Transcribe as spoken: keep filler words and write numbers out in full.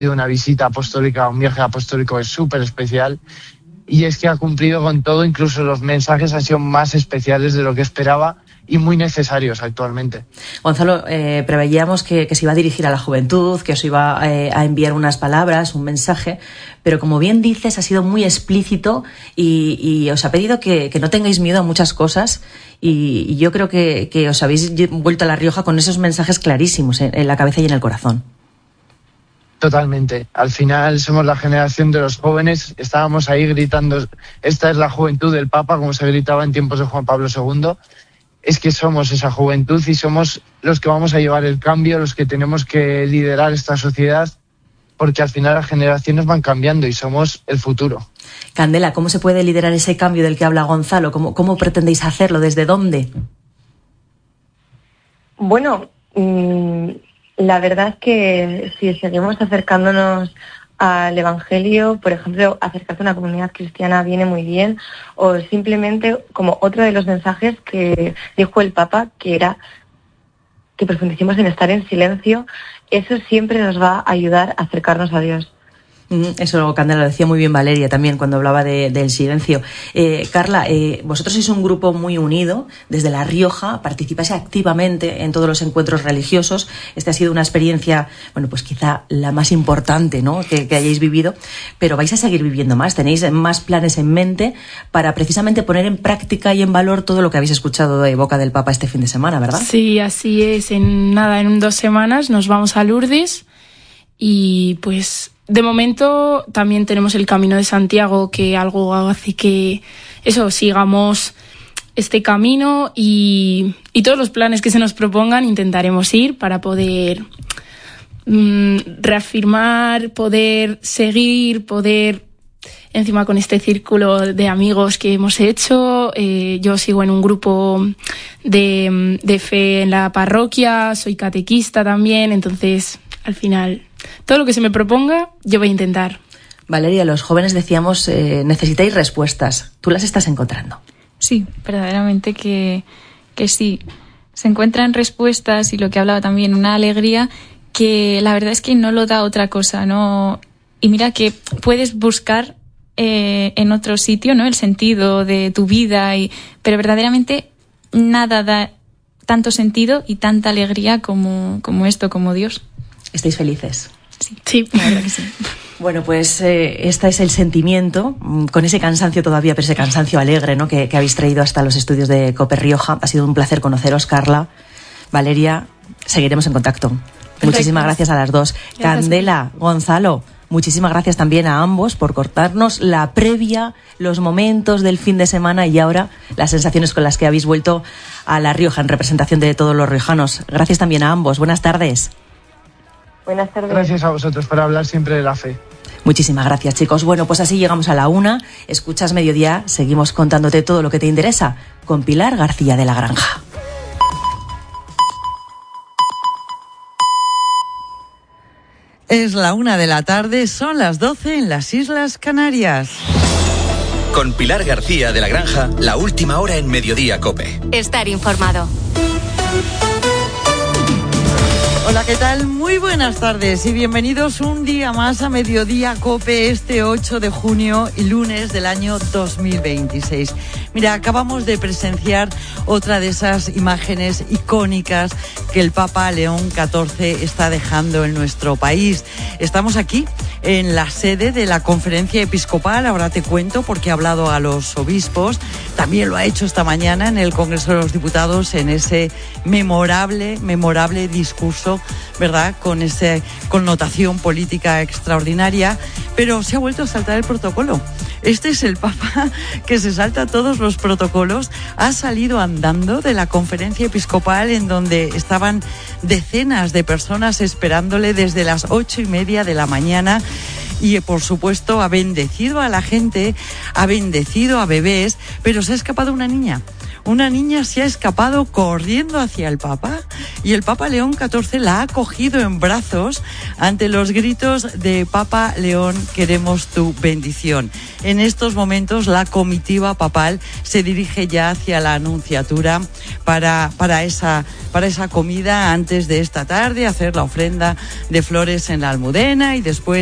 una visita apostólica, un viaje apostólico es súper especial. Y es que ha cumplido con todo, incluso los mensajes han sido más especiales de lo que esperaba y muy necesarios actualmente. Gonzalo, eh, preveíamos que, que se iba a dirigir a la juventud, que os iba eh, a enviar unas palabras, un mensaje, pero como bien dices, ha sido muy explícito y, y os ha pedido que, que no tengáis miedo a muchas cosas y, y yo creo que, que os habéis vuelto a La Rioja con esos mensajes clarísimos en, en la cabeza y en el corazón. Totalmente. Al final somos la generación de los jóvenes. Estábamos ahí gritando, esta es la juventud del Papa, como se gritaba en tiempos de Juan Pablo segundo. Es que somos esa juventud y somos los que vamos a llevar el cambio, los que tenemos que liderar esta sociedad, porque al final las generaciones van cambiando y somos el futuro. Candela, ¿cómo se puede liderar ese cambio del que habla Gonzalo? ¿Cómo, cómo pretendéis hacerlo? ¿Desde dónde? Bueno, mmm... la verdad es que si seguimos acercándonos al Evangelio, por ejemplo, acercarse a una comunidad cristiana viene muy bien, o simplemente como otro de los mensajes que dijo el Papa, que era que profundicemos en estar en silencio, eso siempre nos va a ayudar a acercarnos a Dios. Eso, Candela, lo decía muy bien Valeria también cuando hablaba de, del silencio. Eh, Carla, eh, vosotros sois un grupo muy unido. Desde La Rioja participáis activamente en todos los encuentros religiosos. Esta ha sido una experiencia, bueno, pues quizá la más importante, ¿no?, que, que hayáis vivido, pero vais a seguir viviendo más. Tenéis más planes en mente para precisamente poner en práctica y en valor todo lo que habéis escuchado de boca del Papa este fin de semana, ¿verdad? Sí, así es. En nada, en dos semanas nos vamos a Lourdes y pues... de momento también tenemos el Camino de Santiago, que algo hace que eso sigamos este camino y, y todos los planes que se nos propongan intentaremos ir para poder mmm, reafirmar, poder seguir, poder encima con este círculo de amigos que hemos hecho. Eh, yo sigo en un grupo de, de fe en la parroquia, soy catequista también, entonces al final... todo lo que se me proponga, yo voy a intentar. Valeria, los jóvenes decíamos, eh, necesitáis respuestas. ¿Tú las estás encontrando? Sí, verdaderamente que, que sí. Se encuentran respuestas y lo que hablaba también, una alegría que la verdad es que no lo da otra cosa, ¿no? Y mira que puedes buscar eh, en otro sitio, ¿no?, el sentido de tu vida, y, pero verdaderamente nada da tanto sentido y tanta alegría como, como esto, como Dios. ¿Estáis felices? Sí, sí, la verdad que sí. Bueno, pues eh, este es el sentimiento, con ese cansancio todavía, pero ese cansancio alegre, ¿no?, que, que habéis traído hasta los estudios de COPE Rioja. Ha sido un placer conoceros, Carla, Valeria. Seguiremos en contacto. Perfecto. Muchísimas gracias a las dos. Gracias. Candela, Gonzalo, muchísimas gracias también a ambos por cortarnos la previa, los momentos del fin de semana y ahora las sensaciones con las que habéis vuelto a La Rioja en representación de todos los riojanos. Gracias también a ambos. Buenas tardes. Buenas tardes. Gracias a vosotros por hablar siempre de la fe. Muchísimas gracias, chicos. Bueno, pues así llegamos a la una. Escuchas Mediodía, seguimos contándote todo lo que te interesa con Pilar García de la Granja. Es la una de la tarde, son las doce en las Islas Canarias. Con Pilar García de la Granja, la última hora en Mediodía COPE. Estar informado. Hola, ¿qué tal? Muy buenas tardes y bienvenidos un día más a Mediodía COPE este ocho de junio y lunes del año dos mil veintiséis. Mira, acabamos de presenciar otra de esas imágenes icónicas que el Papa León catorce está dejando en nuestro país. Estamos aquí en la sede de la Conferencia Episcopal, ahora te cuento porque ha hablado a los obispos, también lo ha hecho esta mañana en el Congreso de los Diputados en ese memorable, memorable discurso, ¿verdad?, con esa connotación política extraordinaria, pero se ha vuelto a saltar el protocolo. Este es el Papa que se salta todos los protocolos, ha salido andando de la Conferencia Episcopal en donde estaban decenas de personas esperándole desde las ocho y media de la mañana y, por supuesto, ha bendecido a la gente, ha bendecido a bebés, pero se ha escapado una niña. una niña se ha escapado corriendo hacia el Papa y el Papa León catorce la ha cogido en brazos ante los gritos de Papa León, queremos tu bendición. En estos momentos la comitiva papal se dirige ya hacia la Anunciatura para, para, esa, para esa comida antes de esta tarde, hacer la ofrenda de flores en la Almudena y después